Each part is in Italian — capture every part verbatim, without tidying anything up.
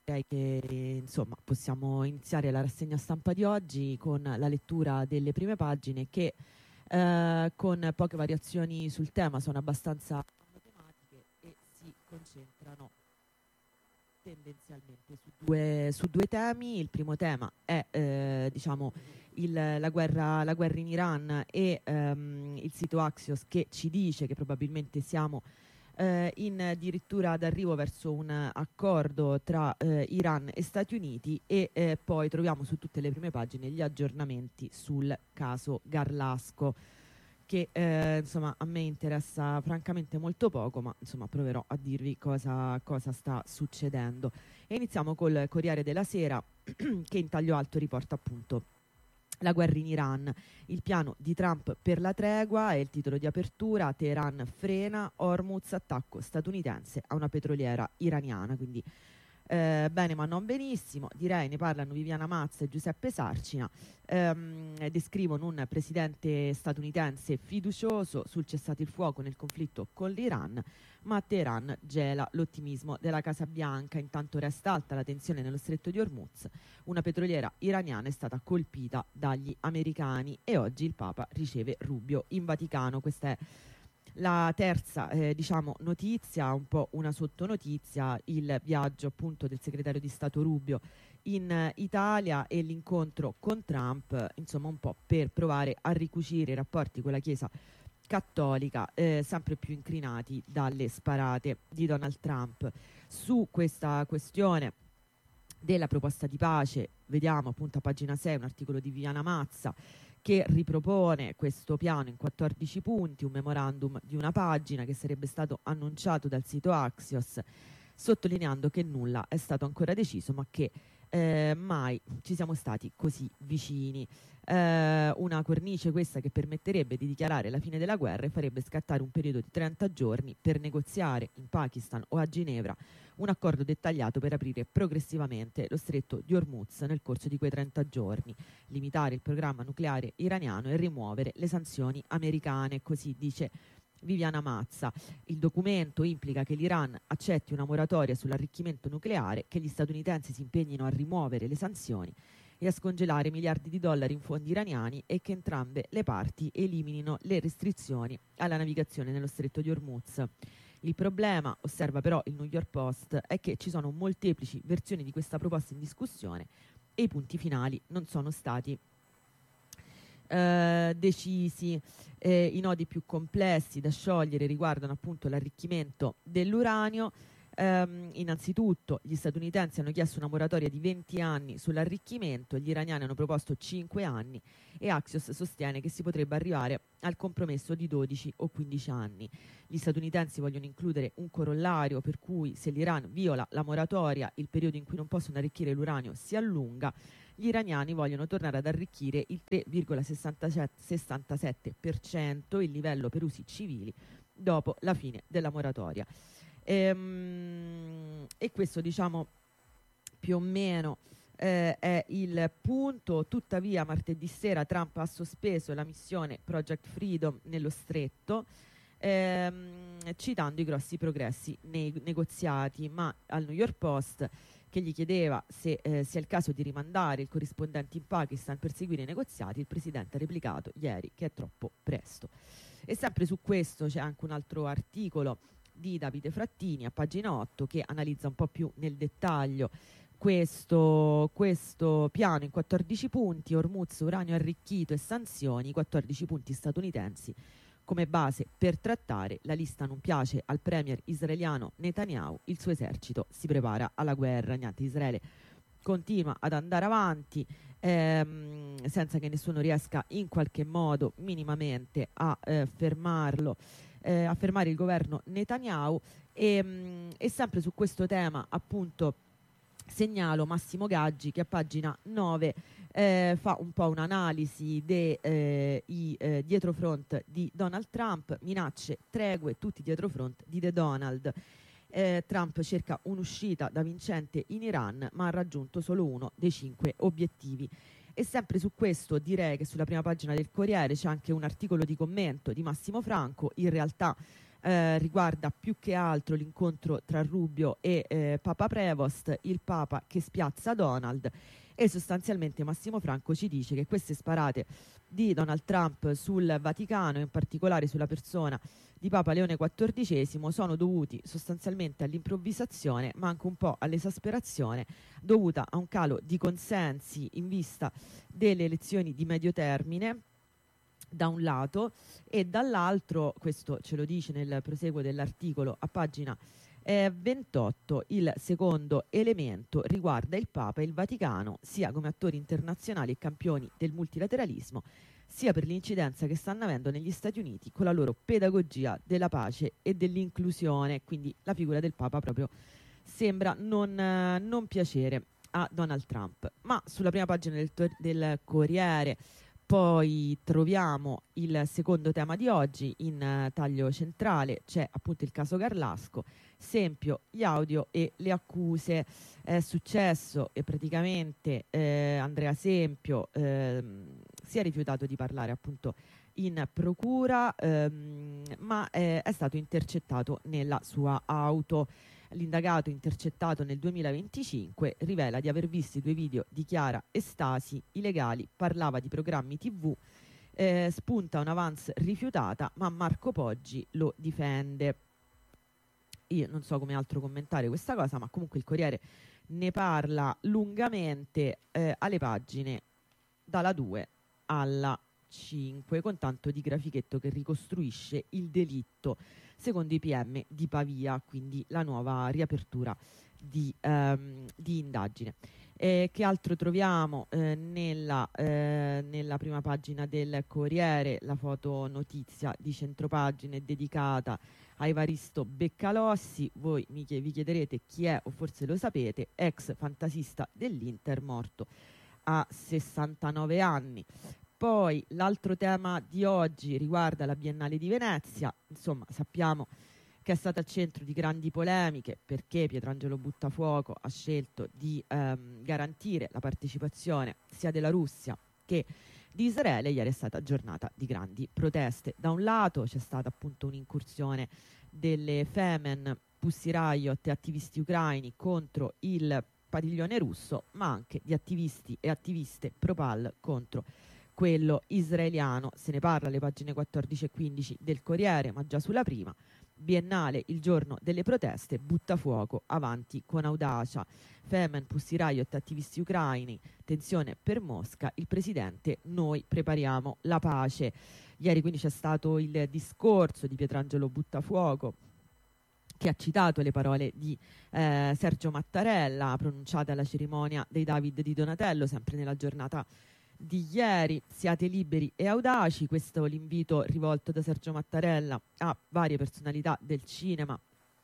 direi che insomma possiamo iniziare la rassegna stampa di oggi con la lettura delle prime pagine che eh, con poche variazioni sul tema sono abbastanza tematiche e si concentrano tendenzialmente su due, su due temi. Il primo tema è eh, diciamo il, la, guerra, la guerra in Iran e ehm, il sito Axios che ci dice che probabilmente siamo eh, in addirittura d'arrivo verso un accordo tra eh, Iran e Stati Uniti e eh, poi troviamo su tutte le prime pagine gli aggiornamenti sul caso Garlasco, che eh, insomma a me interessa francamente molto poco, ma insomma proverò a dirvi cosa, cosa sta succedendo. E iniziamo col Corriere della Sera che in taglio alto riporta appunto la guerra in Iran, il piano di Trump per la tregua è il titolo di apertura. Teheran frena Hormuz, attacco statunitense a una petroliera iraniana, quindi eh, bene ma non benissimo, direi. Ne parlano Viviana Mazza e Giuseppe Sarcina, ehm, descrivono un presidente statunitense fiducioso sul cessate il fuoco nel conflitto con l'Iran, ma a Teheran gela l'ottimismo della Casa Bianca. Intanto resta alta la tensione nello stretto di Hormuz, una petroliera iraniana è stata colpita dagli americani e oggi il Papa riceve Rubio in Vaticano. Questa è la terza eh, diciamo notizia, un po' una sottonotizia, il viaggio appunto del segretario di Stato Rubio in eh, Italia e l'incontro con Trump, insomma un po' per provare a ricucire i rapporti con la Chiesa cattolica eh, sempre più incrinati dalle sparate di Donald Trump. Su questa questione della proposta di pace vediamo appunto a pagina sei un articolo di Viviana Mazza che ripropone questo piano in quattordici punti, un memorandum di una pagina che sarebbe stato annunciato dal sito Axios, sottolineando che nulla è stato ancora deciso, ma che eh, mai ci siamo stati così vicini. Eh, una cornice questa che permetterebbe di dichiarare la fine della guerra e farebbe scattare un periodo di trenta giorni per negoziare in Pakistan o a Ginevra un accordo dettagliato per aprire progressivamente lo stretto di Hormuz nel corso di quei trenta giorni, limitare il programma nucleare iraniano e rimuovere le sanzioni americane, così dice Viviana Mazza. Il documento implica che l'Iran accetti una moratoria sull'arricchimento nucleare, che gli statunitensi si impegnino a rimuovere le sanzioni e a scongelare miliardi di dollari in fondi iraniani e che entrambe le parti eliminino le restrizioni alla navigazione nello stretto di Hormuz. Il problema, osserva però il New York Post, è che ci sono molteplici versioni di questa proposta in discussione e i punti finali non sono stati eh, decisi. Eh, I nodi più complessi da sciogliere riguardano appunto l'arricchimento dell'uranio. Um, innanzitutto gli statunitensi hanno chiesto una moratoria di venti anni sull'arricchimento, gli iraniani hanno proposto cinque anni e Axios sostiene che si potrebbe arrivare al compromesso di dodici o quindici anni. Gli statunitensi vogliono includere un corollario per cui se l'Iran viola la moratoria il periodo in cui non possono arricchire l'uranio si allunga. Gli iraniani vogliono tornare ad arricchire il tre virgola sessantasette per cento, il livello per usi civili, dopo la fine della moratoria. Ehm, e questo diciamo più o meno eh, è il punto. Tuttavia martedì sera Trump ha sospeso la missione Project Freedom nello stretto, ehm, citando i grossi progressi nei negoziati, ma al New York Post, che gli chiedeva se eh, sia il caso di rimandare il corrispondente in Pakistan per seguire i negoziati, il presidente ha replicato ieri che è troppo presto. E sempre su questo c'è anche un altro articolo di Davide Frattini a pagina otto che analizza un po' più nel dettaglio questo, questo piano in quattordici punti: Hormuz, uranio arricchito e sanzioni, quattordici punti statunitensi come base per trattare. La lista non piace al premier israeliano Netanyahu, il suo esercito si prepara alla guerra. Niente, Israele continua ad andare avanti ehm, senza che nessuno riesca in qualche modo minimamente a eh, fermarlo, eh, a fermare il governo Netanyahu. E, mh, e sempre su questo tema appunto segnalo Massimo Gaggi che a pagina nove eh, fa un po' un'analisi dei eh, eh, dietrofront di Donald Trump, minacce, tregue, tutti dietrofront di The Donald. Eh, Trump cerca un'uscita da vincente in Iran, ma ha raggiunto solo uno dei cinque obiettivi. E sempre su questo direi che sulla prima pagina del Corriere c'è anche un articolo di commento di Massimo Franco. In realtà eh, riguarda più che altro l'incontro tra Rubio e eh, Papa Prevost, il Papa che spiazza Donald, e sostanzialmente Massimo Franco ci dice che queste sparate di Donald Trump sul Vaticano, in particolare sulla persona di Papa Leone quattordicesimo, sono dovuti sostanzialmente all'improvvisazione, ma anche un po' all'esasperazione dovuta a un calo di consensi in vista delle elezioni di medio termine da un lato, e dall'altro, questo ce lo dice nel proseguo dell'articolo a pagina eh, ventotto, il secondo elemento riguarda il Papa e il Vaticano sia come attori internazionali e campioni del multilateralismo, sia per l'incidenza che stanno avendo negli Stati Uniti con la loro pedagogia della pace e dell'inclusione. Quindi la figura del Papa proprio sembra non, eh, non piacere a Donald Trump. Ma sulla prima pagina del, tor- del Corriere poi troviamo il secondo tema di oggi in uh, taglio centrale, c'è appunto il caso Garlasco, Sempio, gli audio e le accuse. È successo e praticamente eh, Andrea Sempio ehm, si è rifiutato di parlare appunto in procura, ehm, ma eh, è stato intercettato nella sua auto. L'indagato, intercettato nel duemilaventicinque, rivela di aver visto i due video di Chiara e Stasi, i legali, parlava di programmi tivù, eh, spunta un'avance rifiutata, ma Marco Poggi lo difende. Io non so come altro commentare questa cosa, ma comunque il Corriere ne parla lungamente eh, alle pagine dalla due alla cinque, con tanto di grafichetto che ricostruisce il delitto secondo i P M di Pavia, quindi la nuova riapertura di, um, di indagine. Eh, che altro troviamo eh, nella, eh, nella prima pagina del Corriere? La foto notizia di centropagina è dedicata a Evaristo Beccalossi. Voi mi chied- vi chiederete chi è, o forse lo sapete, ex fantasista dell'Inter, morto a sessantanove anni. Poi l'altro tema di oggi riguarda la Biennale di Venezia. Insomma, sappiamo che è stata al centro di grandi polemiche perché Pietrangelo Buttafuoco ha scelto di ehm, garantire la partecipazione sia della Russia che di Israele. Ieri è stata giornata di grandi proteste. Da un lato c'è stata appunto un'incursione delle Femen, Pussy Riot e attivisti ucraini contro il padiglione russo, ma anche di attivisti e attiviste pro-Pal contro quello israeliano. Se ne parla alle pagine quattordici e quindici del Corriere, ma già sulla prima: Biennale, il giorno delle proteste, Buttafuoco avanti con audacia. Femen, Pussy Riot, attivisti ucraini, tensione per Mosca, il presidente: noi prepariamo la pace. Ieri quindi c'è stato il discorso di Pietrangelo Buttafuoco, che ha citato le parole di eh, Sergio Mattarella pronunciate alla cerimonia dei David di Donatello, sempre nella giornata di ieri. Siate liberi e audaci, questo è l'invito rivolto da Sergio Mattarella a varie personalità del cinema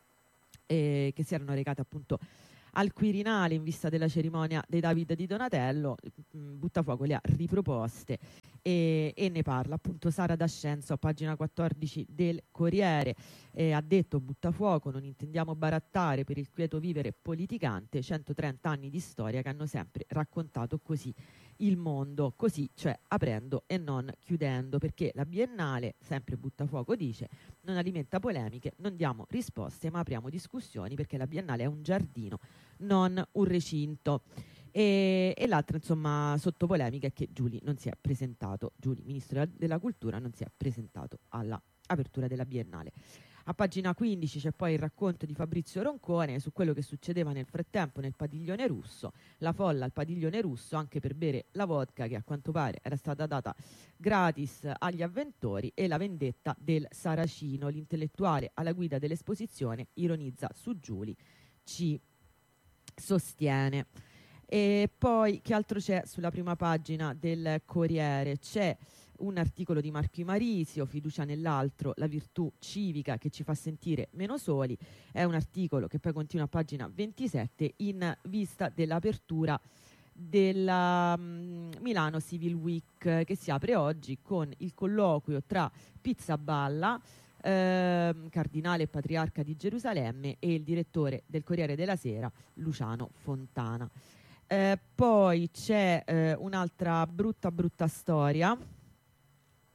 eh, che si erano recate appunto al Quirinale in vista della cerimonia dei David di Donatello. mh, Buttafuoco le ha riproposte e, e ne parla appunto Sara D'Ascenso a pagina quattordici del Corriere. Eh, ha detto Buttafuoco: non intendiamo barattare per il quieto vivere politicante, centotrenta anni di storia che hanno sempre raccontato così il mondo, così, cioè aprendo e non chiudendo, perché la Biennale, sempre Buttafuoco dice, non alimenta polemiche, non diamo risposte ma apriamo discussioni, perché la Biennale è un giardino, non un recinto. E, e l'altra, insomma, sotto polemica è che Giuli non si è presentato, Giuli, ministro della, della cultura, non si è presentato alla apertura della Biennale. A pagina quindici c'è poi il racconto di Fabrizio Roncone su quello che succedeva nel frattempo nel padiglione russo, la folla al padiglione russo anche per bere la vodka che a quanto pare era stata data gratis agli avventori, e la vendetta del Saracino. L'intellettuale alla guida dell'esposizione ironizza su Giuli, ci sostiene. E poi che altro c'è sulla prima pagina del Corriere? C'è un articolo di Marco Imarisio, Fiducia nell'altro, la virtù civica che ci fa sentire meno soli. È un articolo che poi continua a pagina ventisette in vista dell'apertura della um, Milano Civil Week, che si apre oggi con il colloquio tra Pizzaballa, ehm, cardinale e patriarca di Gerusalemme, e il direttore del Corriere della Sera, Luciano Fontana. Eh, poi c'è eh, un'altra brutta brutta storia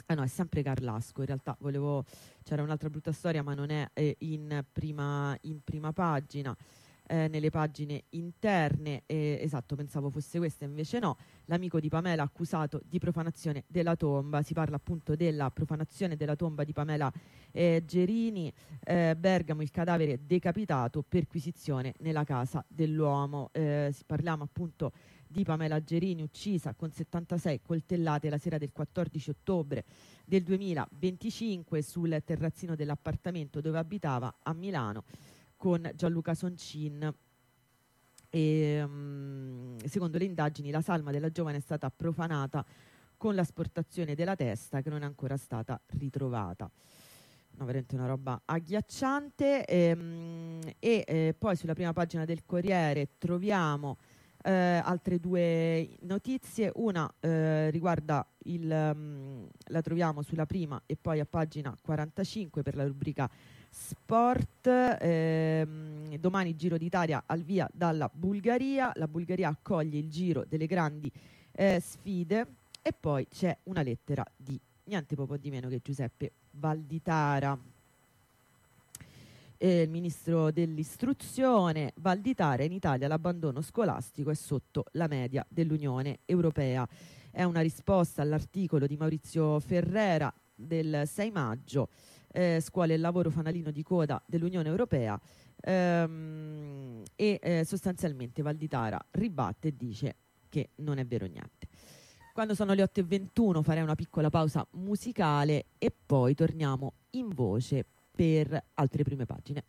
Ah no, è sempre Carlasco, in realtà volevo, c'era un'altra brutta storia ma non è eh, in, prima, in prima pagina, eh, nelle pagine interne, eh, esatto, pensavo fosse questa, invece no. L'amico di Pamela accusato di profanazione della tomba, si parla appunto della profanazione della tomba di Pamela eh, Gerini, eh, Bergamo, il cadavere decapitato, perquisizione nella casa dell'uomo, eh, si- parliamo appunto di Pamela Gerini, uccisa con settantasei coltellate la sera del quattordici ottobre del duemilaventicinque sul terrazzino dell'appartamento dove abitava a Milano con Gianluca Soncin. E, um, secondo le indagini la salma della giovane è stata profanata con l'asportazione della testa che non è ancora stata ritrovata. No, veramente una roba agghiacciante. Ehm, e eh, poi sulla prima pagina del Corriere troviamo eh, altre due notizie. Una eh, riguarda il, um, la troviamo sulla prima e poi a pagina quarantacinque per la rubrica Sport. Ehm, domani Giro d'Italia al via dalla Bulgaria. La Bulgaria accoglie il giro delle grandi eh, sfide. E poi c'è una lettera di niente poco di meno che Giuseppe Valditara, eh, il ministro dell'istruzione. Valditara: in Italia l'abbandono scolastico è sotto la media dell'Unione Europea. È una risposta all'articolo di Maurizio Ferrera del sei maggio, eh, scuole e lavoro fanalino di coda dell'Unione Europea, ehm, e eh, sostanzialmente Valditara ribatte e dice che non è vero niente. Quando sono le otto e ventuno farei una piccola pausa musicale e poi torniamo in voce per altre prime pagine.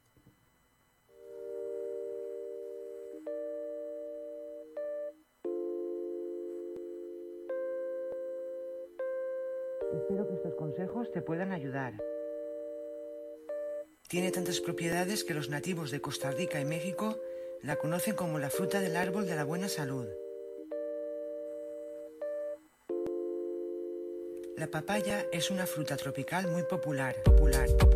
Espero que estos consejos te puedan ayudar. Tiene tantas propiedades que los nativos de Costa Rica y México la conocen como la fruta del árbol de la buena salud. La papaya es una fruta tropical muy popular, popular, popular.